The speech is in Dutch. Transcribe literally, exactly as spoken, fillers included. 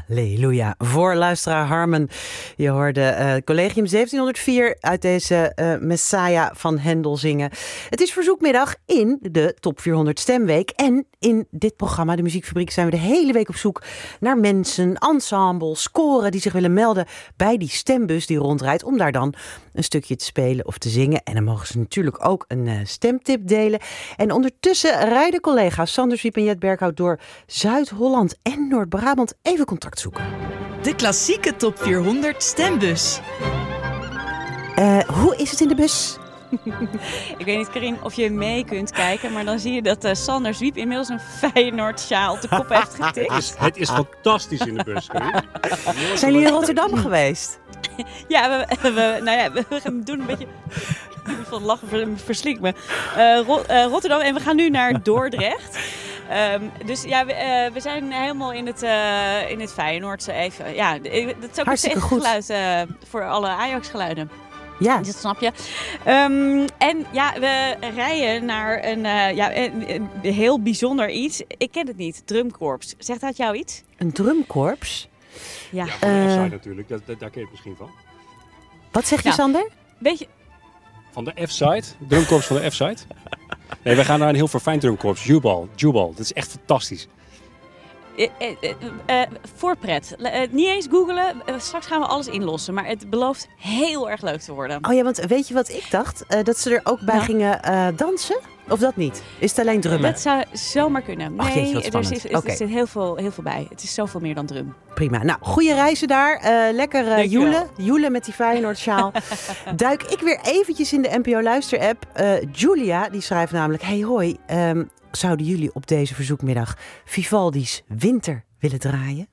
Halleluja. Voor luisteraar Harmen. Je hoorde uh, Collegium zeventienhonderdvier uit deze uh, Messiah van Hendel zingen. Het is verzoekmiddag in de Top vierhonderd Stemweek. En in dit programma, de Muziekfabriek, zijn we de hele week op zoek naar mensen, ensembles, koren die zich willen melden bij die stembus die rondrijdt. Om daar dan een stukje te spelen of te zingen. En dan mogen ze natuurlijk ook een uh, stemtip delen. En ondertussen rijden collega's Sander Zwiep en Jet Berghout door Zuid-Holland en Noord-Brabant even contact zoeken. De klassieke Top vierhonderd stembus. Uh, hoe is het in de bus? Ik weet niet, Karin, of je mee kunt kijken, maar dan zie je dat uh, Sander Zwiep inmiddels een Feyenoord-sjaal op de kop heeft getikt. Het is, het is fantastisch in de bus, Karin. Zijn jullie in Rotterdam geweest? Ja, we, we, nou ja, we gaan doen een beetje... Van lachen verslikt me. Uh, Ro- uh, Rotterdam en we gaan nu naar Dordrecht. Um, dus ja, we, uh, we zijn helemaal in het, uh, in het Feyenoord even. Ja, dat is ook hartstikke een tegengeluid uh, voor alle Ajax-geluiden. Ja. Dat snap je. Um, en ja, we rijden naar een, uh, ja, een, een heel bijzonder iets. Ik ken het niet, drumkorps. Zegt dat jou iets? Een drumkorps? Ja, ja van de Uh, F-side natuurlijk, dat, dat, daar ken je het misschien van. Wat zeg je, Ja. Sander? weet je... Van de F-side, drumkorps van de F-side. Nee, wij gaan naar een heel verfijnd drumkorps, Jubal. Jubal, dat is echt fantastisch. Uh, uh, uh, uh, voorpret. Uh, niet eens googlen. Uh, straks gaan we alles inlossen. Maar het belooft heel erg leuk te worden. Oh ja, want weet je wat ik dacht? Uh, dat ze er ook bij Nou. gingen uh, dansen? Of dat niet? Is het alleen drummen? Dat zou zomaar kunnen. Ach, Nee, jeetje, wat er, spannend. zit, er Oké. zit heel veel, heel veel bij. Het is zoveel meer dan drum. Prima. Nou, goede reizen daar. Uh, lekker uh, Dankjewel. joelen. Joelen met die Feyenoord-sjaal. Duik ik weer eventjes in de N P O-luister-app. Uh, Julia, die schrijft namelijk... Hey hoi, um, zouden jullie op deze verzoekmiddag Vivaldi's Winter willen draaien?